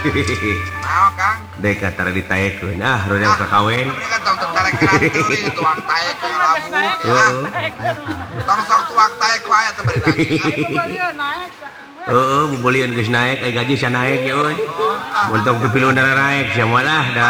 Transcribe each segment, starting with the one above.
Naon Kang? Dek tara ditaekeun rodang kakawin. Ini kan tong tarekeun deui tuang taekeun labu. Tong sok tuang taek wae teh bari Heeh, bubulieun geus naek, gaji sia naek ya euy. Mun pipilu naek sia malah da.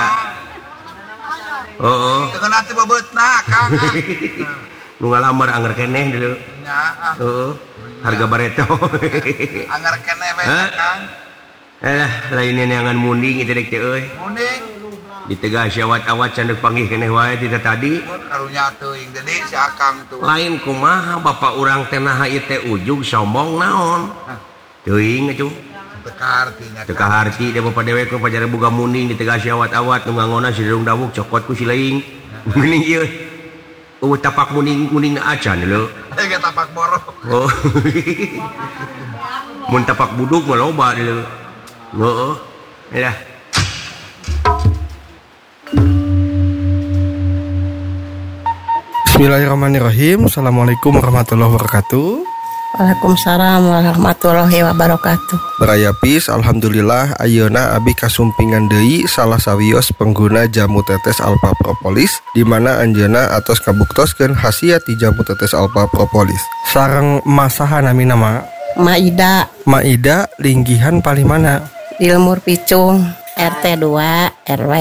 Heeh. Teu nanti bebeutna Kang. Nu ngalamar anger keneh dulu. Nya. Heeh. Harga bareto. Anger keneh we Kang. Lainnya neangan munding itu dek euy. Munding Ditegah syawat-awat candek panggih keneh wae ti tadi. karunya teuing deui si Akang tuh. Lain kumaha bapak urang teh naha ieu teh ujug sombong naon. Teuing atuh. Tekartinya. Teu kaharti da bapak dewek mah pajara boga munding ditegah syawat-awat nu ngangona si Dedung Dawuk cokot ku si leuing. Mending ieu. Tapak munding acan lho. Ge tapak borok. Oh. Mun tapak buduk mah loba lho. Heeh. Dah. Bismillahirrahmanirrahim. Assalamualaikum warahmatullahi wabarakatuh. Waalaikumsalam warahmatullahi wabarakatuh. Berayapis, alhamdulillah ayeuna abi kasumpingan deui salah sawios pengguna jamu tetes alpha propolis di mana anjeunna atos kabuktoskeun khasiat ti jamu tetes alpha propolis. Sareng masaha nami nama Maida linggihan paling mana? Di Lemur Picung, RT 2 RW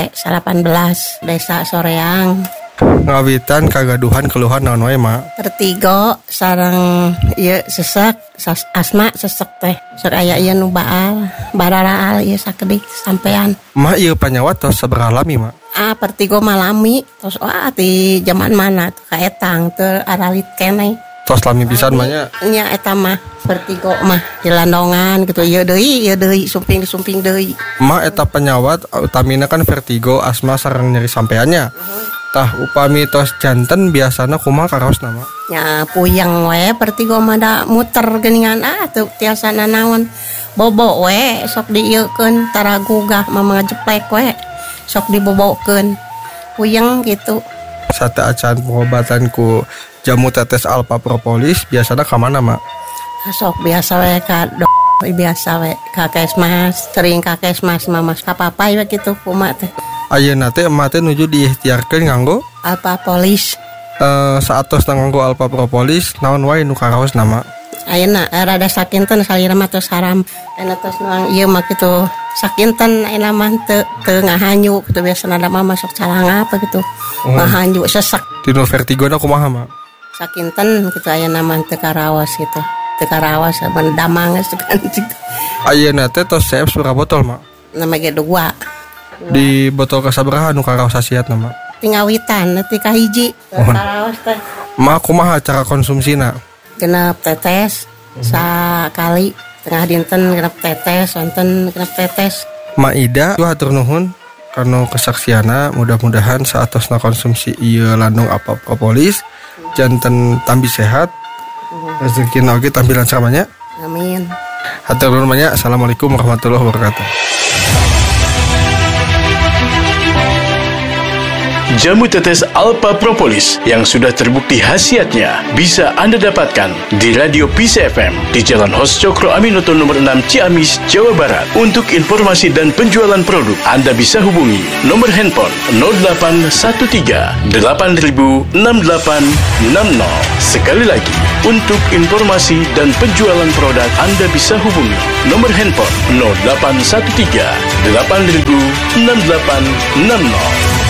18 Desa Soreang. Ngawitan kagaduhan keluhan naon wae ma? Vertigo sareng ieu sesek asma sesek teh. Sok aya ieu nu baal, bararaal ieu sakedik sampean. Ma ieu panyawat tos sabaraha lami ma? Vertigo malami terus ti zaman mana tuh kaetang teu aralit keneh. Tos lami pisan mah nya. Nya eta mah vertigo mah dilandongan gitu ieu deui sumping deui. Ma eta penyawat utamina kan vertigo, asma sareng nyeri sampeannya. Tah upami tos janten biasana kumaha karaos nama? Ya puyeng we vertigo mah da muter geuningan teu tiasa nanaon. Bobo we sok dieukeun tara gugah mah jeplek we. Sok dibobokeun. Puyeng gitu. Sate acan pengobatan ku jamu tetes alpha propolis biasana ka mana mak? Sok biasa we ka biasa we ka Kesmas, sering ka Kesmas mah mas ka papai we kitu kumaha teh. Ayeuna teh emak teh nuju diikhtiarkeun nganggo Alpha Polis. Saatos nganggo alpha propolis naon wae nu karaos nama? Ayeuna rada sakinten salira mah tos haram. Ena tos nuang ieu mah kitu sakinten ayeuna mah teu ngahanyu kitu biasana da mah masuk calanga apa gitu. Ngahanyu sesek. Dino vertigona kumaha mak? Sakinten kitu ayeuna mah teu karaos gitu. Teu karaos ban damang geus kan gitu. Ayeuna teh tos CF sabaraha botol mak? Nama ge 2. Di botol kasabaraha nu karaos khasiatna mak? Tingawitan neuti ka hiji. Karaos teh. Mak kumaha cara konsumsina? Genep tetes sakali tengah dinten genep tetes sonten genep tetes. Maida tu hatur nuhun karena kesaksiana mudah-mudahan saatosna konsumsi ieu landung alpha propolis janten tambi sehat rezekina oge tampilan samanya. Amin. Hatur nuhun nya. Assalamualaikum warahmatullahi wabarakatuh. Jamu tetes alpha propolis yang sudah terbukti khasiatnya bisa Anda dapatkan di Radio Peace FM di Jalan Hos Cokro Aminoto nomor 6 Ciamis, Jawa Barat. Untuk informasi dan penjualan produk, Anda bisa hubungi nomor handphone 0813 8000 6860. Sekali lagi, untuk informasi dan penjualan produk, Anda bisa hubungi nomor handphone 0813 8000 6860.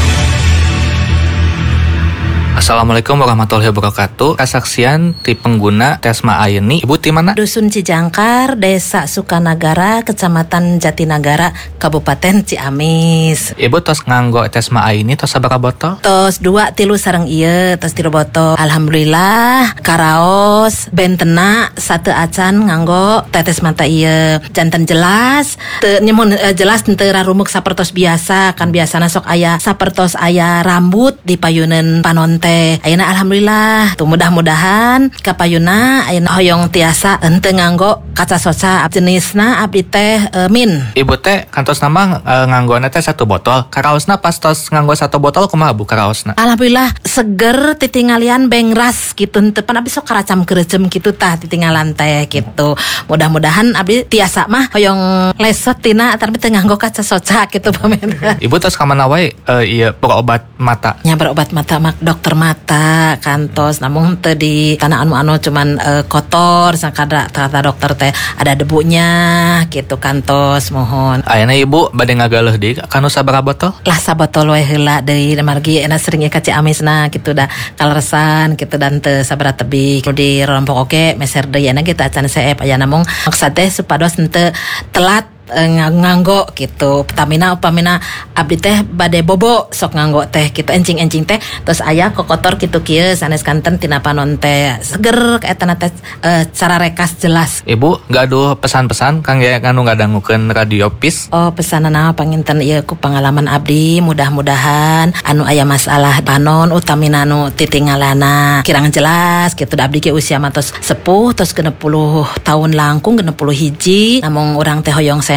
Assalamualaikum warahmatullahi wabarakatuh. Kesaksian ti pengguna Tesma Ayeni. Ibu ti mana? Dusun Cijangkar, Desa Sukanagara, Kecamatan Jatinagara, Kabupaten Ciamis. Ibu tos nganggo Tesma Ayeni tos sabaraha botol? Tos 2 3 sareng ieu, tos 3 botol. Alhamdulillah karaos bentena satu acan nganggo tetes mata ieu. Janten jelas, teu nyemun jelas teu rarumuk sapertos biasa, kan biasana sok aya sapertos aya rambut di payuneun panonten teh. Ayeuna alhamdulillah tuh mudah-mudahan kapayuna ayeuna hoyong tiasa henteu nganggo kaca soca jenisna abdi teh min. Ibu teh kantos nama nganggona teh 1 botol. Karaosna pas tos nganggo 1 botol kumaha Bu karaosna? Alhamdulillah seger titingalian bengras gitu henteu pan abdi sok karacam keureuceum kitu tah titinggalan teh gitu. Mudah-mudahan abdi tiasa mah hoyong lesot tina tapi teu nganggo kaca soca gitu pamen. Ibu tos ka mana wae ieu berobat mata? Nya berobat mata mak dokter mata kantos namun teu di tanah anu cuman kotor sakada kata dokter teh ada debunya gitu kantos mohon. Ayeuna Ibu bade ngagaleuh deui kanu sabaraha botol? Lah sabotol we heula deui margi enak sering ka Ciamisna gitu dah kaleresan gitu dan teu sabaraha tebih di rompok oge meser deui ana kita acan seep aya namung maksud teh supados henteu telat nganggo gitu Pertamina upamina abdi teh bade bobo sok nganggo teh gitu encing-encing teh terus aya kokotor kitu kieu sanes kanten tina panon teh seger kaetana teh cara rekas jelas. Ibu gaduh pesan-pesan kangge anu ngadangukeun radio PIS? Oh pesanana panginten ieu ku pengalaman abdi mudah-mudahan anu aya masalah panon utamina anu titingalana kirang jelas gitu abdi ge usia mah tos sepuh tos 60 tahun langkung 60 hiji namung urang teh hoyong sehat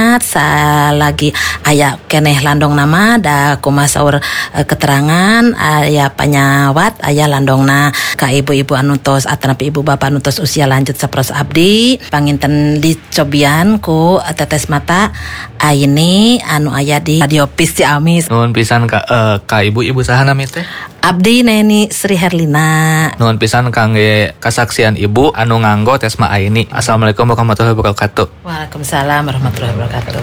salagi aya keneh landong nama da kumaha saur keterangan aya panyawat aya landongna ka ibu-ibu anu tos atanapi ibu bapak anu tos usia lanjut saperos abdi panginten dicobian ku tetes mata aini anu aya di radio PIS Ciamis. Nuhun pisan ka ibu saha nami teh? Abdi Neni Sri Herlina. Nuhun pisan kangge kasaksian ibu anu nganggo Tesma Aini. Assalamualaikum warahmatullahi wabarakatuh. Waalaikumsalam warahmatullahi wabarakatuh.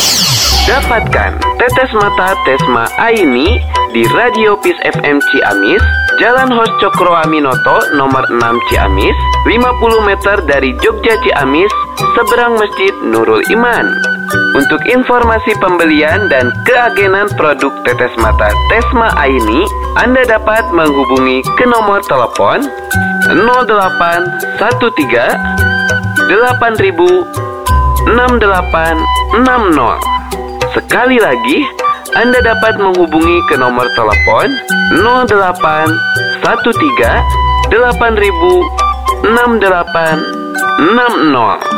Dapatkan tetes mata Tesma Aini di Radio PIS FM Ciamis, Jalan Hos Cokro Aminoto nomor 6 Ciamis, 50 meter dari Jogja Ciamis, seberang Masjid Nurul Iman. Untuk informasi pembelian dan keagenan produk tetes mata Tesma Aini, Anda dapat menghubungi ke nomor telepon 0813 8000 6860. Sekali lagi, Anda dapat menghubungi ke nomor telepon 0813 8000 6860.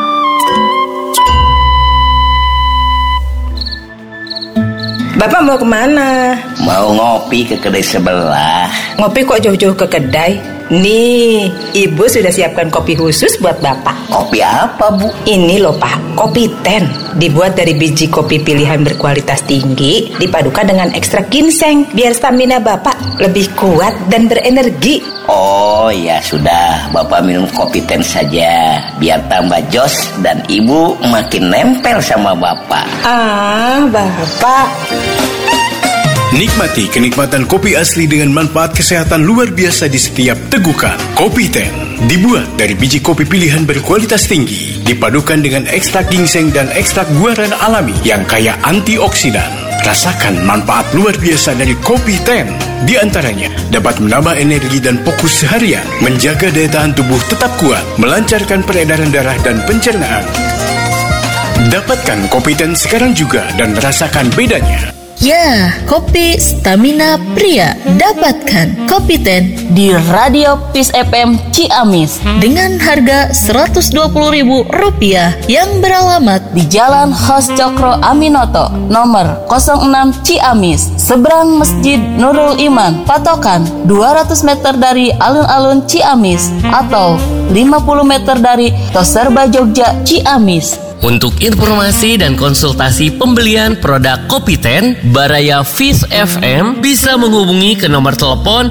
Bapak mau kemana? Mau ngopi ke kedai sebelah. Ngopi kok jauh-jauh ke kedai? Nih, Ibu sudah siapkan kopi khusus buat Bapak. Kopi apa, Bu? Ini loh Pak, kopi ten. Dibuat dari biji kopi pilihan berkualitas tinggi, dipadukan dengan ekstrak ginseng, biar stamina Bapak lebih kuat dan berenergi. Oh ya sudah, Bapak minum kopi ten saja, biar tambah jos dan Ibu makin nempel sama Bapak. Ah, Bapak. Nikmati kenikmatan kopi asli dengan manfaat kesehatan luar biasa di setiap tegukan. Kopi Ten dibuat dari biji kopi pilihan berkualitas tinggi, dipadukan dengan ekstrak ginseng dan ekstrak guaran alami yang kaya antioksidan. Rasakan manfaat luar biasa dari Kopi Ten. Di antaranya dapat menambah energi dan fokus seharian, menjaga daya tahan tubuh tetap kuat, melancarkan peredaran darah dan pencernaan. Dapatkan Kopi Ten sekarang juga dan rasakan bedanya. Ya, kopi stamina pria. Dapatkan Kopi Ten di Radio PIS FM Ciamis dengan harga Rp120.000 yang beralamat di Jalan Hos Cokro Aminoto nomor 06 Ciamis, seberang Masjid Nurul Iman, patokan 200 meter dari alun-alun Ciamis atau 50 meter dari Toserba Jogja Ciamis. Untuk informasi dan konsultasi pembelian produk Kopi Ten Baraya PIS FM bisa menghubungi ke nomor telepon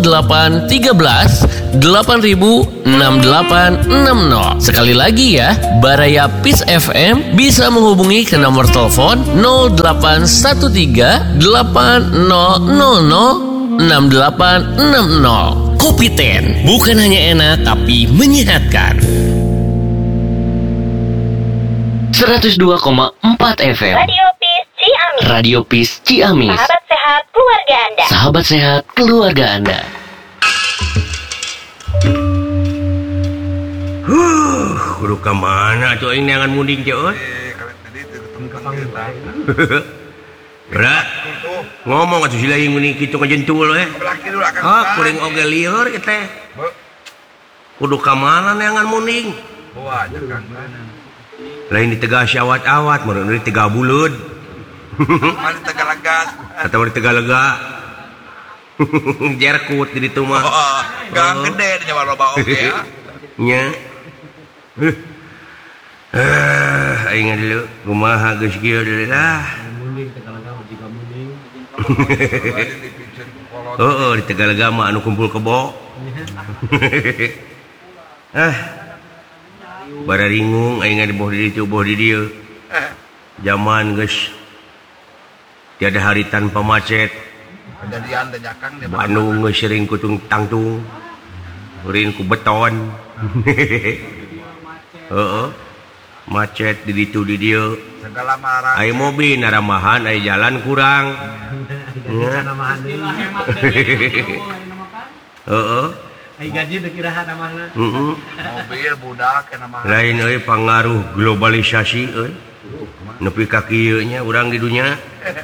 0813 8000 6860. Sekali lagi ya, Baraya PIS FM bisa menghubungi ke nomor telepon 0813 8000 6860. Kopi Ten bukan hanya enak tapi menyehatkan. 102,4 FM Radio PIS Ciamis. Radio PIS Ciamis. Sahabat sehat keluarga Anda. Sahabat sehat keluarga Anda. Kudu ka mana coy neangan munding coy? Berat. ngomong atuh si lain meuning kitu ngajentul we. Kuring oge lieur teh. Kudu ka mana neangan muning? Lain di Tegal Syawat-awat, meureun di Tegal Buleud. Mana Tegalagas? Atawa di Tegalega. Jerkut di ditu mah. Gang gede nya loba oge ya. Nya. Aing dulu kumaha geus kieu deui lah. Di Tegalega mah anu kumpul kebo. Bararingung aing boh di ditu boh di dieu. Zaman geus tiada hari tanpa macet. Kejadian teh jakang di Bandung geus sering kutung tangtung. Urin ku beton. Macet di ditu di dieu. Segala marah. Aya mobil naramahan, aya jalan kurang. Ai gaji teu kiraha namanya. Mobil budak kana mah. Lain euy pangaruh globalisasi euy. Nepi ka kieu nya urang di dunya.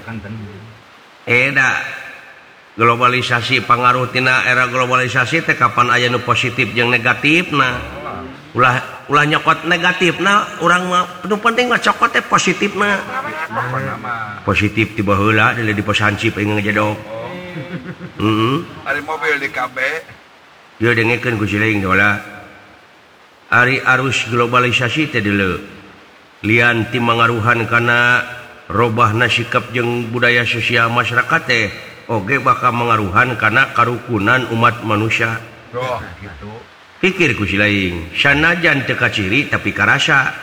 Da globalisasi pangaruh tina era globalisasi teh kapan aya nu positif jeung negatifna. Ulah nyokot negatifna urang mah nu penting mah cokot teh positifna. Positif tiba heula di pos hansip aing ngejadok. Ari mobil di KB. Dia dengekeun ku sileing heula. Ari arus globalisasi teh deuleu. Lian ti mangaruhan kana robahna sikap jeung budaya sosial masyarakat teh oge bakal mangaruhan kana karukunan umat manusia. Gitu. Pikir ku sileing, sanajan teu kaciri tapi karasa.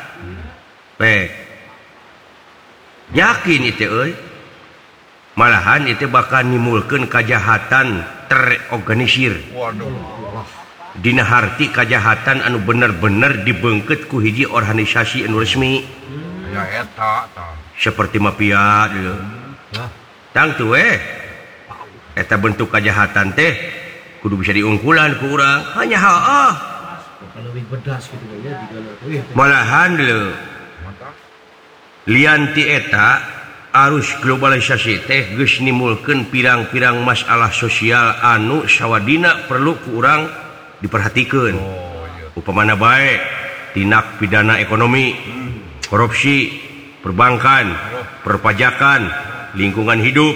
Yakin itu euy. Malahan itu bakal nimulkeun kajahatan terorganisir. Dina harti kajahatan anu bener-bener dibeungkeut ku hiji organisasi anu resmi. Ya eta tah. Seperti mafia dulu. Tang tu eta bentuk kajahatan teh kudu bisa diungkulan ku urang. Hanya heueuh. Leuwih bedas kitu ya digana. Malahan dulu. Lian ti eta arus globalisasi teh geus nimulkeun pirang-pirang masalah sosial anu sawadina perlu ku urang diperhatikeun. Upamana bae tindak pidana ekonomi, korupsi, perbankan, perpajakan, lingkungan hidup,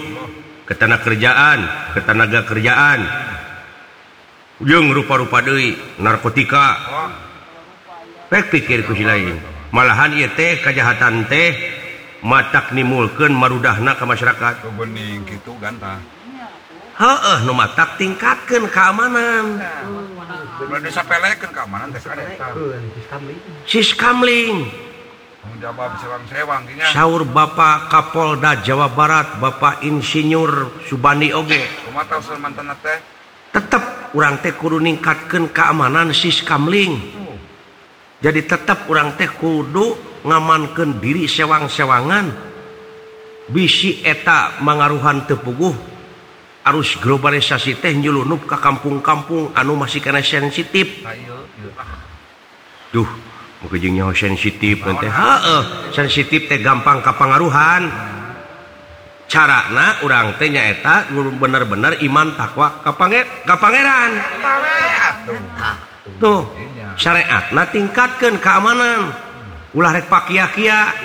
ketenaga kerjaan, jeung rupa-rupa deui narkotika. Pikir ku silain. Malahan ieu teh kajahatan teh matak nimulkeun marudahna ka masyarakat. Bening kitu gantah. Nu matak tingkatkeun keamanan. Berarti sapelekeun keamanan teh kadeta. Siskamling. Jawab sewang-sewang gini. Saur Bapak Kapolda Jawa Barat, Bapak Insinyur Subandi oge. Kumaha usul mantena teh? Tetep urang teh kudu ningkatkeun keamanan siskamling. Jadi tetep urang teh kudu ngamankeun diri sewang-sewangan. Bisi eta mangaruhan teu puguh arus globalisasi teh nyulunup ka kampung-kampung anu masih kana sensitif. Duh, muga jeung nyaho sensitif teh. Sensitif teh gampang kapangaruhan. Carana urang teh nyaeta bener-bener iman takwa ka pangeran. Tuh, syariatna tingkatkeun keamanan. Ulah rek pakia-kia.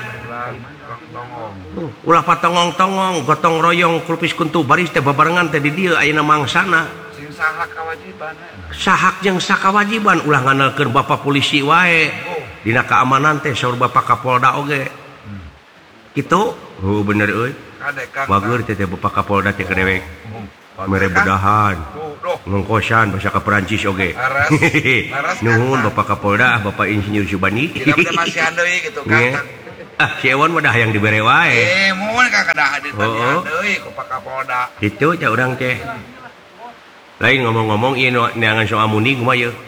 Ulah patongong-tongong, gotong royong kulpis kuntu baris teh babarengan teh di dieu ayeuna mangsana. Sing sahak kawajiban. Sahak jeung sakawajiban ulah nganalkeun Bapak polisi wae. Dina keamanan teh saur Bapak Kapolda oge. Kitu? Bener euy. Bageur teh Bapak Kapolda teh kadewek. Mere bedahan. Ngongkosan bahasa ka Perancis oge. Nuhun Bapak Kapolda, Bapak Insinyur Subandi. Tidak masih deui gitu kan. Si Ewan mah dah yang dibere wae. Mun kakada hadir deui ku Pak Kapolda. Kitu ca urang teh. Lain ngomong-ngomong ieu neangan soal muning kumaha yeuh?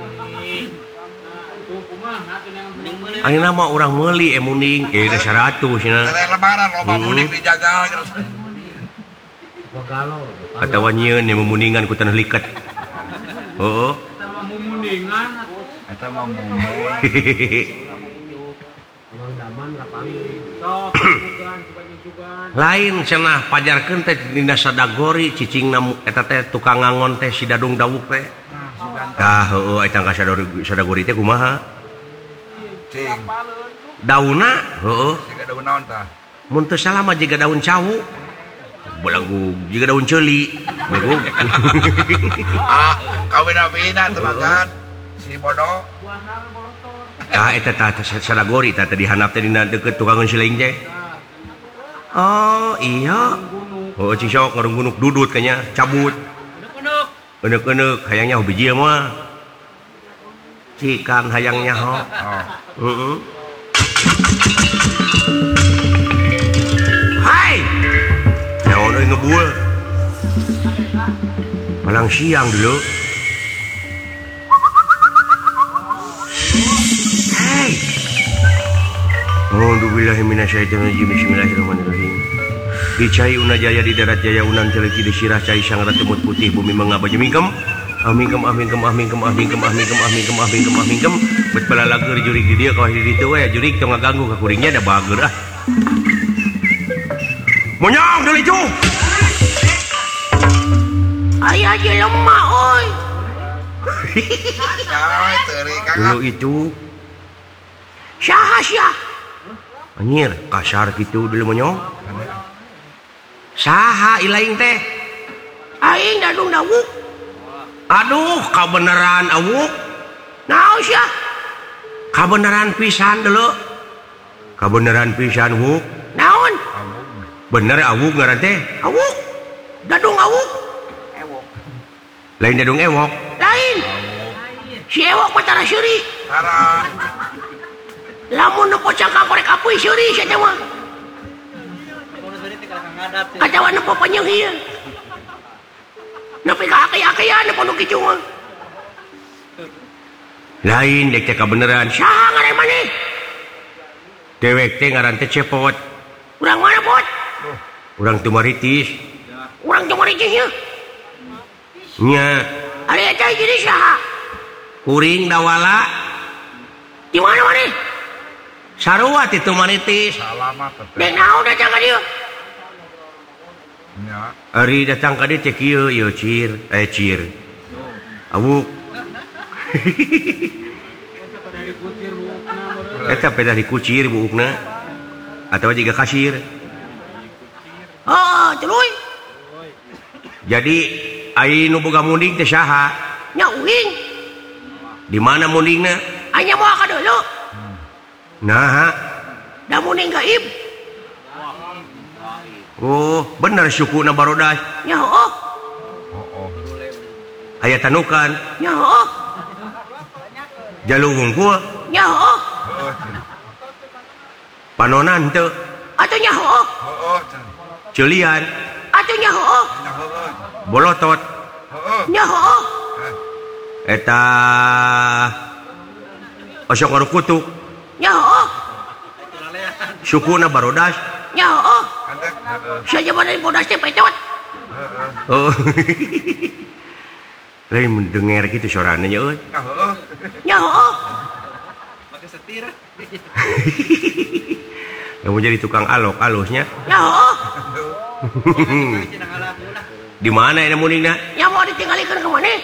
Ayeuna mah urang meuli muning, da 100 cenah. Teh lebaran loba muning dijagal terus. Atawa nyieun yang memuningan ku tanah liket. Heeh. Eta mah mumuningan. Eta mah mumun. lain cenah pajarkeun teh dina sadagori cicing eta teh tukang ngangon teh si Dadung Dawuk teh. Tah heueuh eta ka sadagori teh kumaha? Cing. Daunna heueuh. Siga daun naon tah? Mun teu salah mah jiga daun cawu. Belagu jiga daun ceuli. Bego. Kawin-kawina teh makan. Si bodoh. Eta tah sadagori tah teh dihandap teh dina deukeut tukang siling teh. Oh iya. Oh cing sok ngarunggunuk dudut kayaknya cabut. Enek-enek hayangnya hobi dia mah. Cikan hayangnya ho. Hai. Naon euy ngebul. Malang siang dulu. Hai. Alhamdulillah minasyaitonirrajim. Bismillahirrahmanirrahim. Dicai unajaya di darat jaya unan celeki di sirah cai sang ratemut putih bumi mangaba jemingkem. Amingkem bet balalager jurig di dieu ka di ditu we jurig tong ngaganggu ka kuringnya da bager ah. Monyong deui cu. Aya jelema oi. Jauh teuring kakak. Dulu itu Saha sia? anjir kasar gitu dulu monyong. Saha ilaing teh? Aing Dadung Dawuk. Aduh, kabeneran awuk. Naon sia? Kabeneran pisan dulu. Kabeneran pisan wuk. Naon? Bener awuk ngaran teh? Awuk. Dadung Awuk. Lain Dadung Ewok. Lain. Si Ewok mah tara seuri. Tara. Lamun nepo cangkang korek apuy seuri sia teh mah. Kacawan nepo panjang ieu. Nepi ka akeh-akehan nepo nu kicu mah. Lain dek teh kabeneran. Saha ngaran maneh? Dewek teh ngaran teh Cepot. Urang mana, Pot? Urang Tumaritis. Urang Tumaritis nya. Nya. Ari eta jadi saha? Kuring Dawala. Di mana maneh? Sarua ti Tumaritis. Salamat teh. Dek naon datang ka dieu? Nya. Ari datang ka dieu cek ieu cir. Awuk. Eta peda dikucir buukna. Atawa jiga kasir. Oh, tuluy. Jadi ai nu boga munding teh saha? Nya uing. Di mana mundingna? Anya moal ka deuleu. Nah. Da munding gaib. Oh, bener sukuna barodas. Nya heueuh. Aya tanukan. Nya heueuh. Jalung hungkul. Nya heueuh. Panonan teu. Atuh nya heueuh. Ceulian. Atuh nya heueuh. Bolotot. Nya heueuh. Eta osok ngarukutuk. Nya heueuh. Sukuna barodas. Nya heueuh. Saja badai bodas teh pecot. Oh. Lain mendengar gitu suaranya nya euy. Nya heueuh. Pakai setir. Kamu jadi tukang alok alusnya. Nya heueuh. Di mana ini muningna? Nya mau ditinggalikeun ke maneh?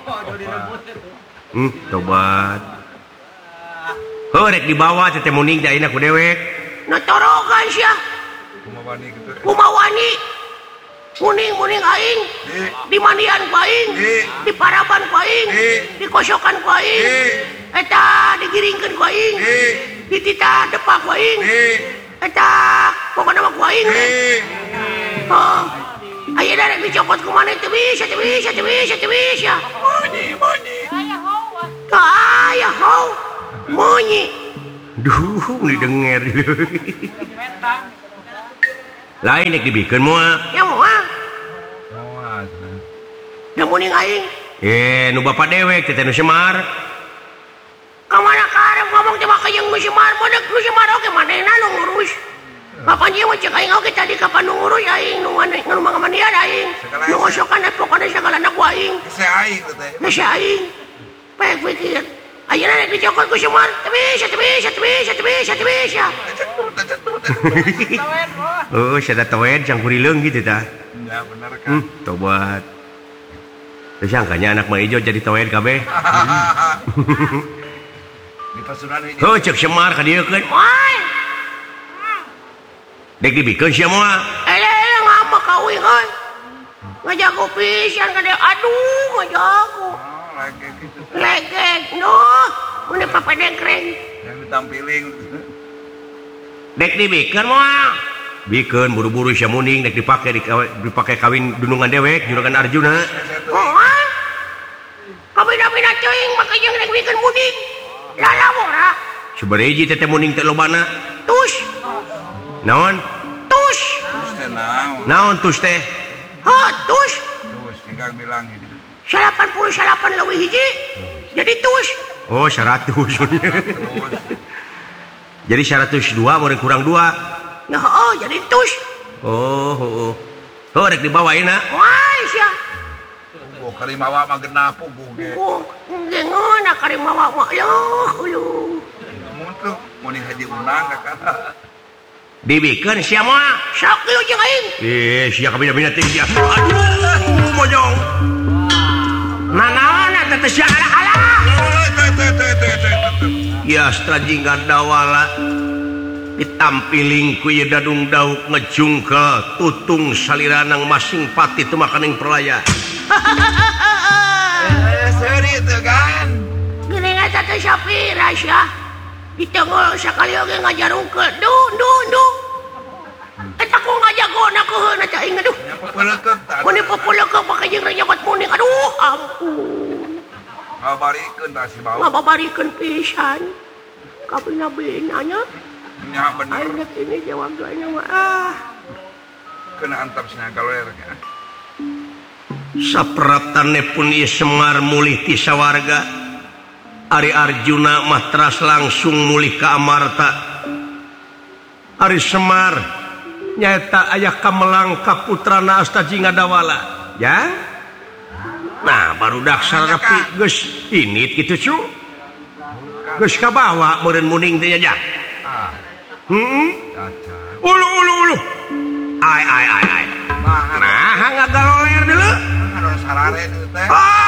Tobat. Rek di bawah teh muning teh ayeuna ku dewek. Natorogan sia. Kumawani. Muning aing. Di mandian ku aing. Di paraban ku aing. Di kosokan ku aing. Eta digiringkeun ku aing. Di tita depak ku aing. Eta pokona mah ku aing. Oh. Ayeuna rek dicopot ku maneh teu bisa. Aya hau. Monyi. Duh, didengar. Lain nek dibikeun moal. Ya moal. Da muning aing. Nu bapak dewek teh nu Semar. Kamana karep ngomong teh mah jeung nu Semar, modek nu Semar oge manehna nu ngurus. Bapak dia mah cek aing oge tadi kapan nu ngurus aing nu mangamandian aing. Nu ngosokan pokona sagalana ku aing. Si aing teh. Si aing. Pek pikir. Ayeuna rek dicokot ku Semar. Teu bisa. Oh, sada towed sang kurileung gitu tah. Ya bener kan. Tobat. Terus sangkanya anak mah ijo jadi towed kabeh. Di pasunan hiji. Oh, cek Semar ka dieu keun. Woi. Dek dibikeun sia moal. Ngapa kawin euy? Ngajago pisan ka dia. Aduh, ngajago. Legek, ini papa dekreng. Yang ditampilin. Dek dibikeun moal. Bikeun buru-buru sia muning dek dipake kawin dunungan dewek, juragan Arjuna. Oh, kabina-bina ceuing make jeung dek bikeun muning. Lalawora. Sabari hiji teh muning teh lobana. Tus. Naon? Tus. Naon tus teh? Tus. Tus, tinggal bilang ini. 88 leuwih hiji. Jadi tus. Oh, 100. Jadi 102 meureun kurang 2. Nah, jadi tus. Oh, rek dibawaina. Wah, sia. Oh, karimawa mah genap puguh ge. Oh, geungeuna karimawa mah uluh. Muntah, mun haji unang ka. Dibikeun sia moal. Sok ieu jeung aing. Sia kabina-bina teh sia. Aduh, mojong. Nanaona teh sia ala-ala. Ya strajingan dawala ditampiling ku ieu dadung dauk ngejungkel tutung saliranang masing pati teu makaning perlaya. Seuri teh kan. Geuning eta teh sapira sia? Ditenggol sakali oge ngajarungkeun. Duh. Eta ku ngajagona keuheuna cai aduh. Mun dipepeuleukeuh pake jeung nyokot muning. Aduh, ampun. Ngabarikeun tah si bau. Ngabarikeun pisan. Kabina-bina nya. Nya bener. Aing ini jawab doanya mah kena antap sia galoer nya. Sapraptane pun ieu Semar mulih ti sawarga. Ari Arjuna mah teras langsung mulih ka Amarta. Ari Semar nyaeta aya kamelang ka putrana Astajingadawala. Ya? Nah, barudak sarapi geus init kitu cu. Geus kabawa meureun muning teh nya. Ulu. Ai. Nah, ngagaloler deuleu. Anu sarare teh.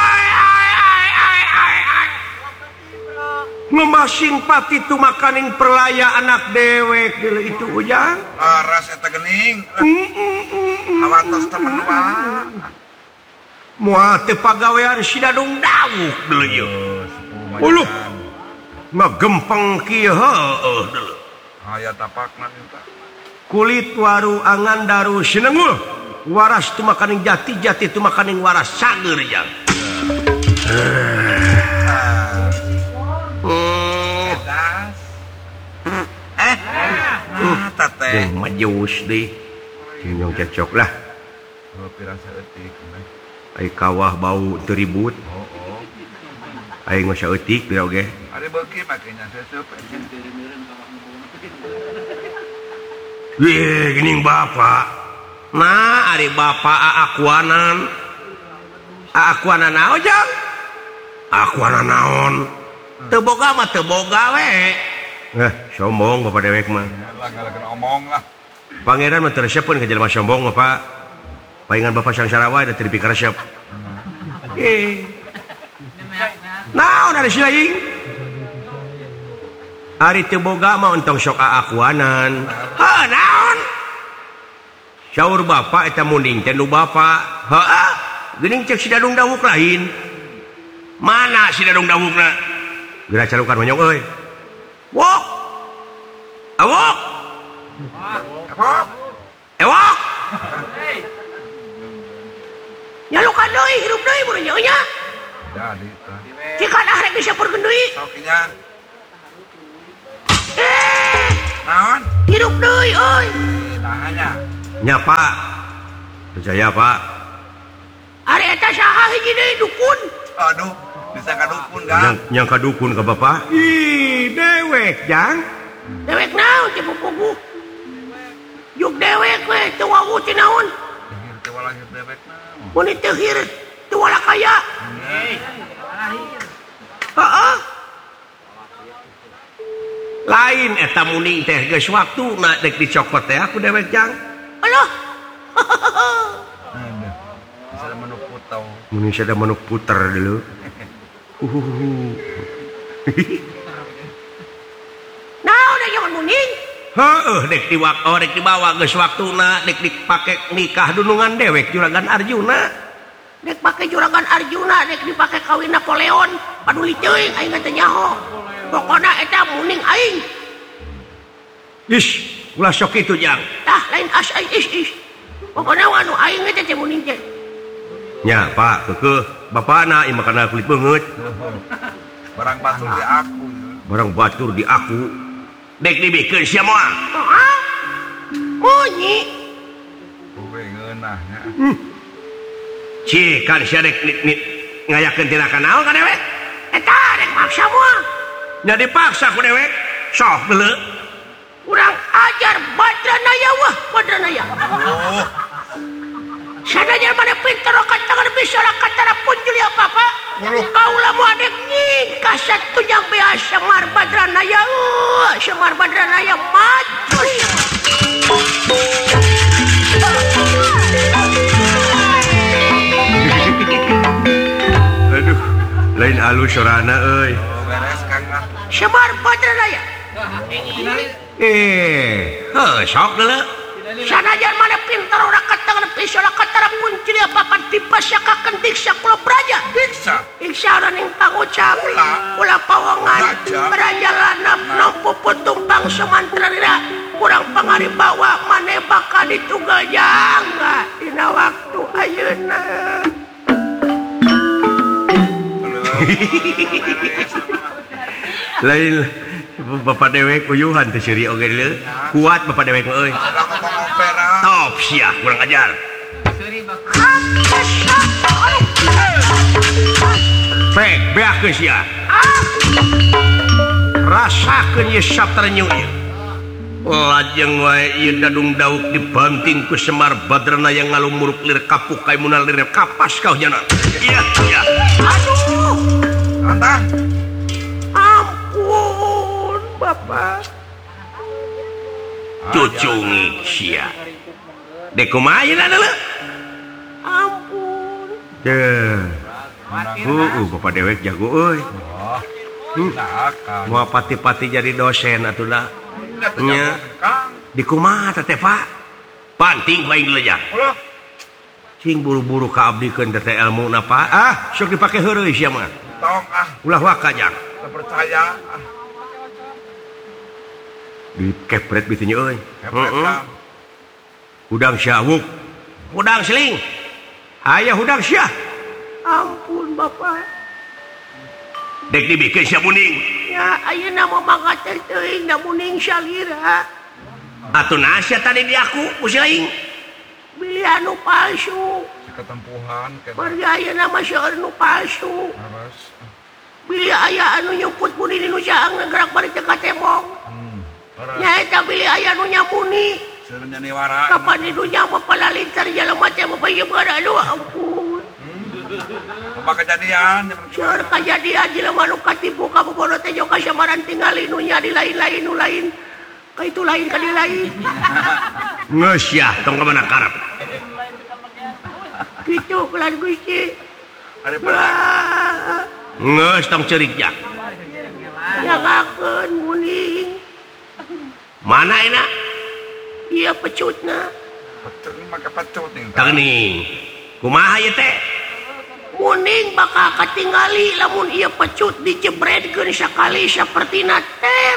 Ngemasin pati tu makaning perlaya anak dewek deuleu itu ujang. Ras eta geuning. Hawantos temen wae. Moal teu pagawean si dadung dawuk deuleu ieu. Uluh. Ngagempeng kieu heueuh deuleu. Aya tapakna eta. Kulit waru angan daru sinengul. Waras tu makaning jati tu makaning waras sager jang. Teh majus deh. Nyong cocok lah. Pirasa eutik. Ai kawah bau teu ribut. Ai ngos eutik bira oge. Ari beuki makanya seup. Geuning bapak. Nah, ari bapak aakuanan. Aakuanan naon jang? Aakuanan naon? Teu boga mah teu boga we. Sombong bapak dewek mah. Lah omong lah. Pangeran mah teu resepkeun ka jelema sombong mah, Pak. Paingan bapak sangsara wae da teu dipikir resep. Naon ari sia aing? Ari teu boga mah entong sok aakuanan. Heuh, naon? Saur bapak eta munding teh nu bapak. Heuh, geuning cek si dadung dawuk lain. Mana si dadung dawukna? Geura calukan monyong euy. Wok. Awok. Ewok. Nyalukan deui, hirup deui mun nya nya. Jadi tah. Jika dah rek bisa pergen deui. Sokinya. Naon? Hirup deui euy. Nahanya. Nya, Pak. Percaya, Pak. Ari eta saha hiji deui dukun? Aduh, bisa ka dukun kan? Yang ka dukun ka bapak? Ih, dewek jang. Dewek naon teh pupugu? Juk dewek we teu wawu teh naon? Teu lahir dewek naon? Mun teu hir teu wala kaya. Heeh. lain eta muning teh geus waktuna dek dicokot teh aku dewek jang. Allah. Bisa menuk putau. Muning sada manuk puter dulu. Nah, udah jangan muning. Heeh, dek dibawa geus waktuna dek dipake nikah dunungan dewek juragan Arjuna. Dek pakai juragan Arjuna, dek dipake kawin Napoleon. Paduli teuing aing teh nyaho. Pokona eta muning aing. Ish, ulah sok kitu jang. Tah lain as aing is. Pokona anu aing teh muning teh. Nya, Pak, keukeuh bapana ieu makana kulit beungeut. Barang batur di aku. Barang batur di aku. Dek dibikeun sia moal. Heeh. Munyi. Kowe ngeunahnya. Cih, kan sia dek ngayakeun tindakan naon ka dewek? Eta dek maksa moal. Nya dipaksa ku dewek. Sok deuleu. Urang ajar Badranaya wah, Badranaya. Oh. Sadaya mana pinter kata bisa kata punjul apa-apa. Kaula mau adek nikah satu yang biasa Semar Badranaya. Semar Badranaya maju. Aduh, lain alus sorana euy. Beres Kang. Semar Badranaya. Sok deuleu. Sanajan mana pintar orang kata bisa kata punjul apa-apa dipasakakeun diksa kula braja. Diksa orang yang pangucap. Ulah pawongan beranjalana nampu putumpang semantrarira. Kurang pangari bawa mane bakal ditunggal jangga dina waktu ayeuna. Lain Bapak dewek uyuhan teh seuri oge deuleu. Kuat Bapak dewek euy. Top sia kurang ajar. Pek beakeun sia. Rasakeun ieu saptarnyu ieu. Lajeng wae ieu dadung dauk dibanting ku Semar Badranaya ngalumuruk lir kapuk kai munal lir kapas kau jana. Iya. Aduh. Antah. Ampun, Bapak. Cucungi sia. Dek kumaha ayeuna deuleu? Ampun. Bapak dewek jago euy. Moal pati-pati jadi dosen atuh da. Nya. Di kumaha teh Pak? Panting bae geuleuh. Cing buru-buru ka abdikeun teh ilmuna Pak. Ah, sok dipake heureuy sia mah. Tong Ulah waka jang. percaya. Di kepret bitunya euy. Hudang syawuk. Hudang seling. Aya hudang syah. Ampun Bapak. Dek dibikeun sia muning. Ya ayeuna mah mangga teh teuing da muning salira. Atuh naon sia tadi di aku musi aing? Bili anu palsu. Ketempuhan Marga ayeuna mah seueur nu palsu. Bili aya anu nyumput muni di nu saang gerak bari teh ka tembok. Nya eta bili aya nu nyamuni. Seureunya niwara. Kapan di dunya mah palalintar jalema teh mah bae aduh ampun. Apa kejadian? Seueur kajadian jelema nu katipu ka bobodo teh jo kasamaran tingali nu nya di lain-lain nu lain. Ka itu lain ka di lain. Geus ya tong ka mana karep. Kitu kelan Gusti. Geus tong ceurik jak. Jangakeun muning. Mana enak? Iya pecutna. Pecut make pecut nih. Tageuning. Kumaha ieu teh? Muning bakal katingali lamun ieu pecut dijebredkeun sakali sapertina ter.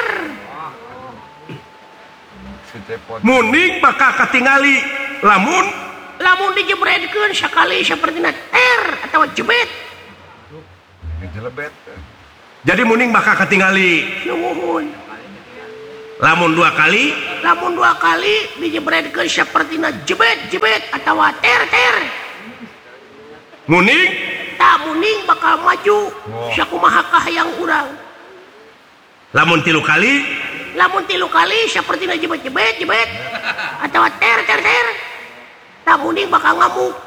Muning bakal katingali lamun dijebredkeun sakali sapertina ter atawa jebet. Jelebet. Jadi muning bakal katingali Nuhun. lamun dua kali dijebredkeun sapertina jebet atawa ter. Muning Tak muning bakal maju. Sakumaha kahayang urang. Lamun tilu kali sapertina jebet atawa ter. Tak muning bakal ngamuk.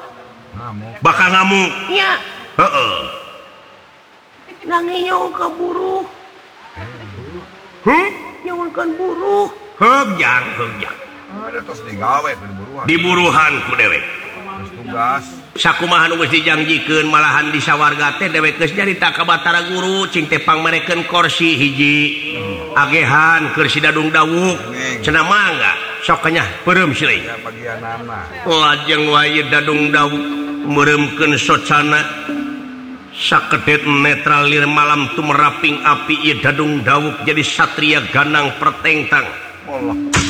Nya. Heeh. Nanginyong keburu. nyawakan buruh hegjang ada tos digawe diburuhan ku dewek tugas sakumaha nu geus dijanjikeun malahan di sawarga teh dewek geus nyarita ka Batara Guru cing teh pangmerekeun kursi hiji agehan keur si Dadung Dawuk cenah mangga sok nya peureum silih lajeng wae Dadung Dawuk meuremkeun socana sakedet netralir malam tu meraping api ieu Dadung Dawuk jadi satria ganang pertengtang Allah